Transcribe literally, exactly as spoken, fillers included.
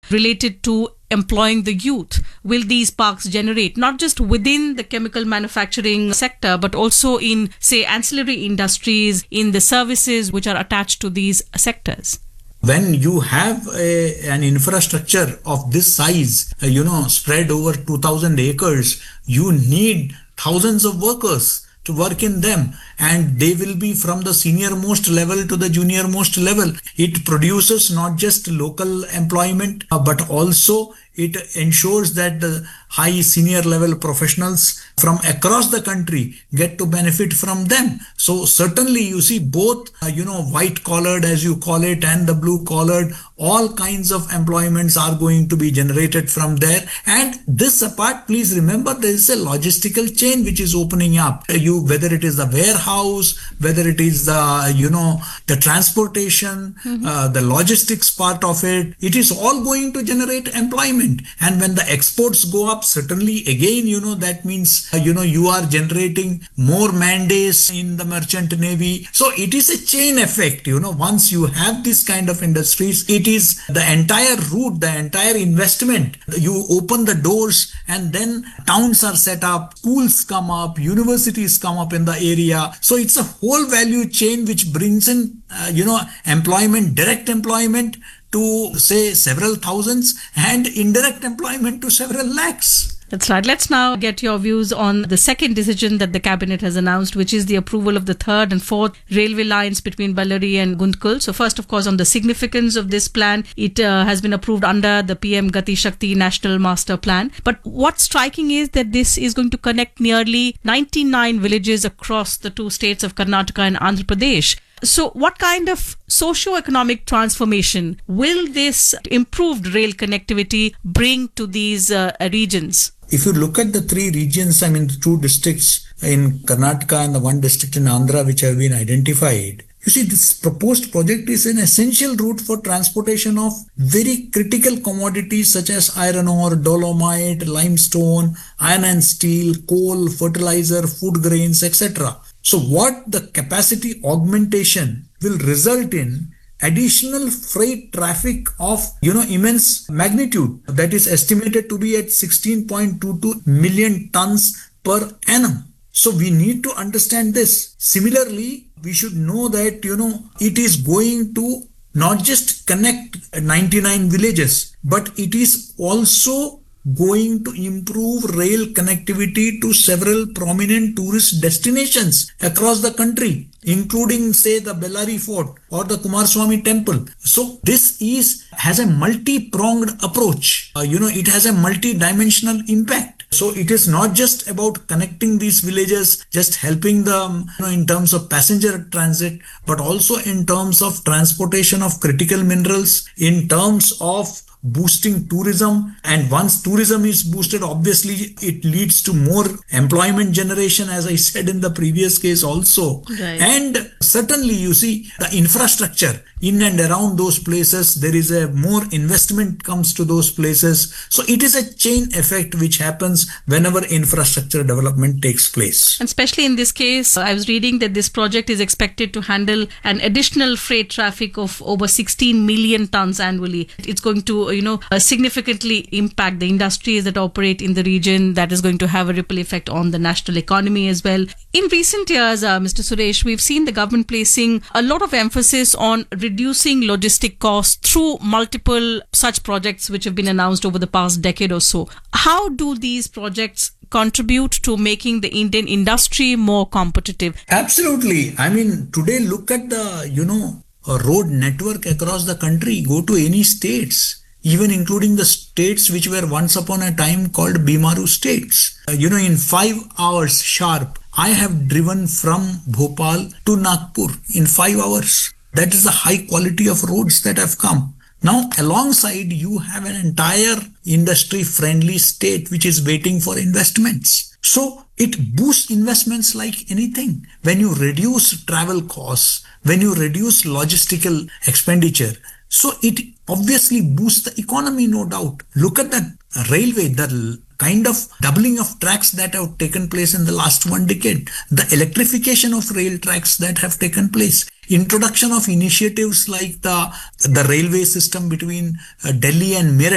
related to employing the youth will these parks generate, not just within the chemical manufacturing sector, but also in, say, ancillary industries, in the services which are attached to these sectors? When you have a, an infrastructure of this size, uh, you know, spread over two thousand acres, you need thousands of workers to work in them, and they will be from the senior most level to the junior most level. It produces not just local employment, uh, but also it ensures that the high senior level professionals from across the country get to benefit from them. So certainly you see both, uh, you know, white collared as you call it and the blue collared, all kinds of employments are going to be generated from there. And this apart, please remember there is a logistical chain which is opening up. You, whether it is the warehouse, whether it is the, you know, the transportation, mm-hmm. uh, the logistics part of it, it is all going to generate employment. And when the exports go up, certainly again, you know, that means, uh, you know, you are generating more man days in the merchant navy. So it is a chain effect, you know, once you have this kind of industries, it is the entire route, the entire investment. You open the doors and then towns are set up, schools come up, universities come up in the area. So it's a whole value chain which brings in, uh, you know, employment, direct employment to say several thousands and indirect employment to several lakhs. That's right. Let's now get your views on the second decision that the cabinet has announced, which is the approval of the third and fourth railway lines between Ballari and Gundkul. So first, of course, on the significance of this plan, it uh, has been approved under the P M Gati Shakti National Master Plan. But what's striking is that this is going to connect nearly ninety-nine villages across the two states of Karnataka and Andhra Pradesh. So what kind of socio-economic transformation will this improved rail connectivity bring to these uh, regions? If you look at the three regions, I mean the two districts in Karnataka and the one district in Andhra which have been identified, you see this proposed project is an essential route for transportation of very critical commodities such as iron ore, dolomite, limestone, iron and steel, coal, fertilizer, food grains, et cetera. So what the capacity augmentation will result in additional freight traffic of, you know, immense magnitude that is estimated to be at sixteen point two two million tons per annum. So we need to understand this. Similarly, we should know that, you know, it is going to not just connect ninety-nine villages, but it is also going to improve rail connectivity to several prominent tourist destinations across the country, including, say, the Bellary Fort or the Kumaraswamy Temple. So this is has a multi-pronged approach. Uh, you know, it has a multi-dimensional impact. So it is not just about connecting these villages, just helping them, you know, in terms of passenger transit, but also in terms of transportation of critical minerals, in terms of boosting tourism. And once tourism is boosted, obviously it leads to more employment generation, as I said in the previous case also. Right. And certainly you see the infrastructure in and around those places, there is a more investment comes to those places. So it is a chain effect which happens whenever infrastructure development takes place. And especially in this case, I was reading that this project is expected to handle an additional freight traffic of over sixteen million tons annually. It's going to, you know, uh, significantly impact the industries that operate in the region. That is going to have a ripple effect on the national economy as well. In recent years, uh, Mister Suresh, we've seen the government placing a lot of emphasis on reducing logistic costs through multiple such projects which have been announced over the past decade or so. How do these projects contribute to making the Indian industry more competitive? Absolutely. I mean, today look at the, you know, road network across the country. Go to any states, even including the states which were once upon a time called Bimaru states. Uh, you know, in five hours sharp, I have driven from Bhopal to Nagpur in five hours. That is the high quality of roads that have come. Now, alongside, you have an entire industry-friendly state which is waiting for investments. So, it boosts investments like anything. When you reduce travel costs, when you reduce logistical expenditure, so it obviously boosts the economy, no doubt. Look at the railway, the kind of doubling of tracks that have taken place in the last one decade, the electrification of rail tracks that have taken place, introduction of initiatives like the, the railway system between uh, Delhi and Meerut,